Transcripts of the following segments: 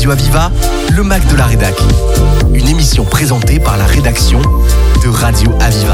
Radio Aviva, le Mac de la Rédac. Une émission présentée par la rédaction de Radio Aviva.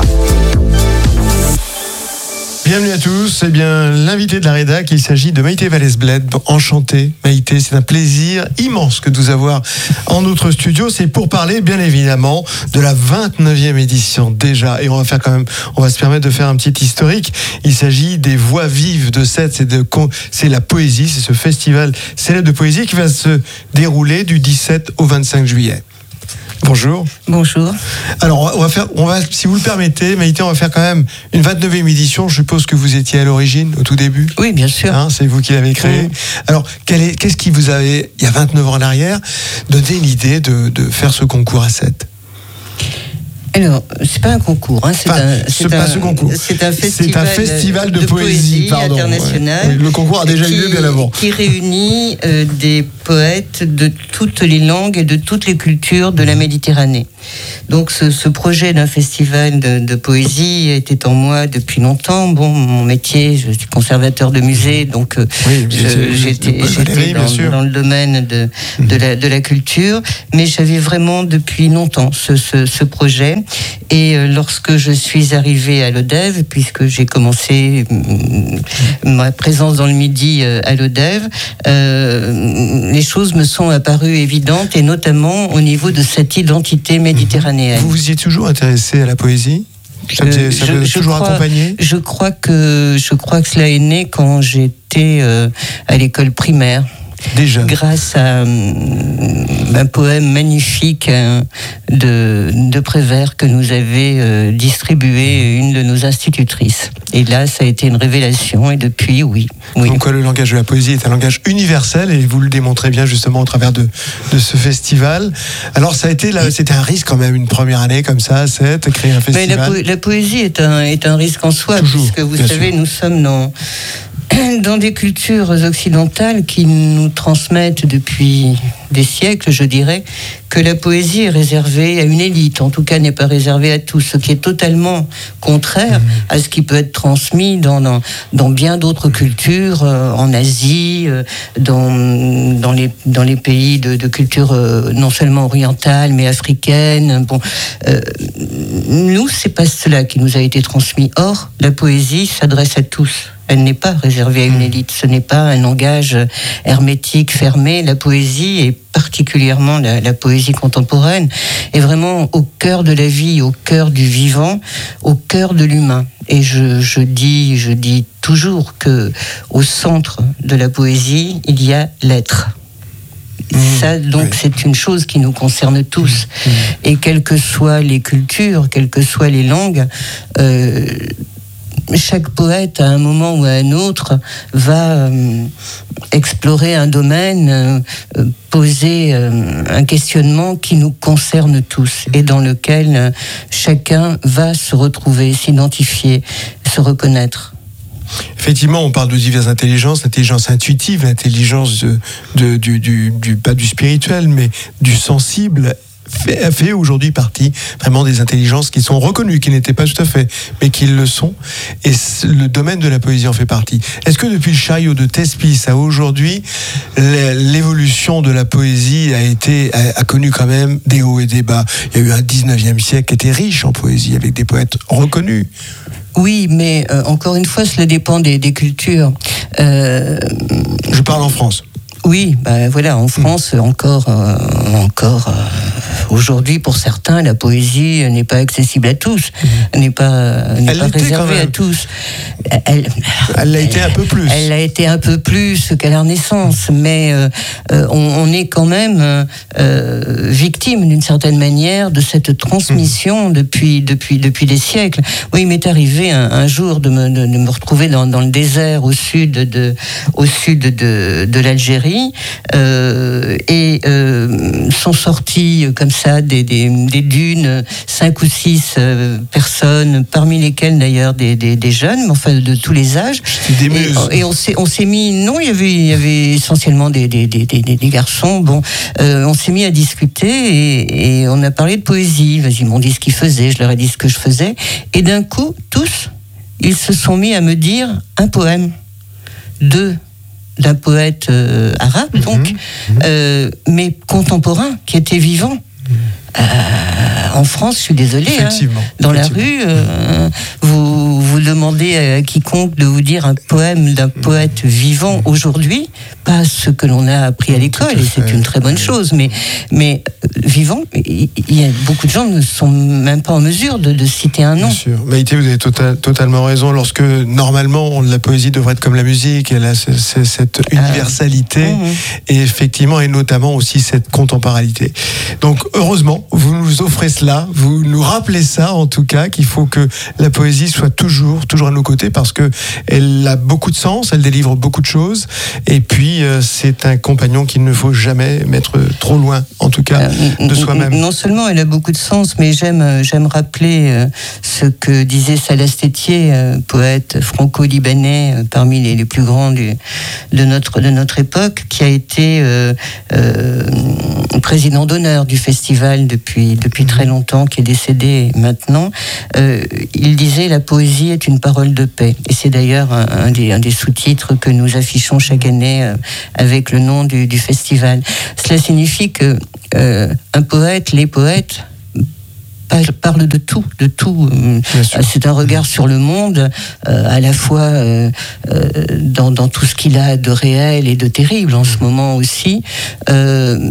Bienvenue à tous. Eh bien, l'invité de la Rédac, il s'agit de Maïté Vallès-Bled. Enchantée, Maïté, c'est un plaisir immense que de vous avoir en notre studio. C'est pour parler, bien évidemment, de la 29e édition déjà. Et on va se permettre de faire un petit historique. Il s'agit des Voix vives de Sète. C'est la poésie, c'est ce festival célèbre de poésie qui va se dérouler du 17 au 25 juillet. Bonjour. Bonjour. Alors, on va, si vous le permettez, Maïté, on va faire quand même une 29e édition. Je suppose que vous étiez à l'origine, au tout début. Oui, bien sûr. C'est vous qui l'avez créé. Alors, qu'est-ce qui vous avait, il y a 29 ans en arrière, donné l'idée de faire ce concours à Sète ? Alors, c'est pas un concours, c'est un festival de poésie international. Ouais. Le concours a déjà eu lieu bien avant. Qui réunit des poètes de toutes les langues et de toutes les cultures de la Méditerranée. Donc, ce projet d'un festival de poésie était en moi depuis longtemps. Bon, mon métier, je suis conservateur de musée, donc j'étais dans le domaine de la culture, mais j'avais vraiment depuis longtemps ce projet. Et lorsque je suis arrivée à l'ODEV, puisque j'ai commencé ma présence dans le Midi à l'ODEV, les choses me sont apparues évidentes, et notamment au niveau de cette identité méditerranéenne. Vous vous y êtes toujours intéressé à la poésie ? Ça vous a toujours accompagné ? Je crois que cela est né quand j'étais à l'école primaire. Déjà. Grâce à un poème magnifique de Prévert que nous avait distribué une de nos institutrices. Et là, ça a été une révélation, et depuis, oui. Donc le langage de la poésie est un langage universel, et vous le démontrez bien justement au travers de ce festival. Alors c'était un risque quand même, une première année comme ça, créer un festival. Mais la poésie est un risque en soi, toujours, puisque vous savez, nous sommes dans des cultures occidentales qui nous transmettent depuis des siècles, je dirais, que la poésie est réservée à une élite, en tout cas n'est pas réservée à tous, ce qui est totalement contraire à ce qui peut être transmis dans bien d'autres cultures, en Asie, dans les pays de culture non seulement orientale, mais africaine. Nous, c'est pas cela qui nous a été transmis. Or, la poésie s'adresse à tous. Elle n'est pas réservée à une élite, ce n'est pas un langage hermétique, fermé. La poésie, et particulièrement la poésie contemporaine, est vraiment au cœur de la vie, au cœur du vivant, au cœur de l'humain. Et je dis toujours que au centre de la poésie, il y a l'être. Ça, donc, c'est une chose qui nous concerne tous. Et quelles que soient les cultures, quelles que soient les langues, chaque poète, à un moment ou à un autre, va explorer un domaine, poser un questionnement qui nous concerne tous, et dans lequel chacun va se retrouver, s'identifier, se reconnaître. Effectivement, on parle de diverses intelligences, l'intelligence intuitive, l'intelligence pas du spirituel, mais du sensible, fait aujourd'hui partie vraiment des intelligences qui sont reconnues, qui n'étaient pas tout à fait, mais qui le sont, et le domaine de la poésie en fait partie. Est-ce que depuis le chariot de Thespis à aujourd'hui, l'évolution de la poésie a connu quand même des hauts et des bas ? Il y a eu un 19e siècle qui était riche en poésie, avec des poètes reconnus. Oui, mais encore une fois, cela dépend des cultures. Je parle en France. Oui, en France, encore aujourd'hui, pour certains, la poésie n'est pas accessible à tous, n'est pas réservée à tous. Elle l'a été un peu plus. Elle l'a été un peu plus qu'à leur naissance, mais on est quand même victime, d'une certaine manière, de cette transmission depuis des siècles. Oui, il m'est arrivé un jour de me retrouver dans le désert au sud de l'Algérie. Et sont sortis comme ça des dunes 5 ou 6 personnes, parmi lesquelles d'ailleurs des jeunes, mais enfin de tous les âges. Et on s'est mis, non, il y avait essentiellement des garçons. On s'est mis à discuter et on a parlé de poésie. Ils m'ont dit ce qu'ils faisaient, je leur ai dit ce que je faisais, et d'un coup tous ils se sont mis à me dire un poème, 2, d'un poète arabe, donc, mais contemporain, qui était vivant. En France, je suis désolée, dans la rue, vous demandez à quiconque de vous dire un poème d'un poète vivant aujourd'hui, pas ce que l'on a appris à l'école, et c'est une très bonne chose, mais vivant, il y a beaucoup de gens ne sont même pas en mesure de citer un nom. Bien sûr. Maïté, vous avez totalement raison. Lorsque, normalement, la poésie devrait être comme la musique, elle a cette universalité, et effectivement, et notamment aussi cette contemporanéité. Donc, heureusement, vous nous offrez cela, vous nous rappelez ça, en tout cas, qu'il faut que la poésie soit toujours à nos côtés, parce que elle a beaucoup de sens, elle délivre beaucoup de choses, et puis c'est un compagnon qu'il ne faut jamais mettre trop loin, en tout cas, de soi-même. Non seulement elle a beaucoup de sens, mais j'aime rappeler ce que disait Salès Tétier, poète franco-libanais, parmi les plus grands de notre époque, qui a été président d'honneur du festival depuis très longtemps, qui est décédé maintenant. Il disait: la poésie est une parole de paix. Et c'est d'ailleurs un des sous-titres que nous affichons chaque année avec le nom du festival. Cela signifie que un poète, les poètes, parle de tout. C'est un regard sur le monde, à la fois dans tout ce qu'il a de réel et de terrible en ce moment aussi,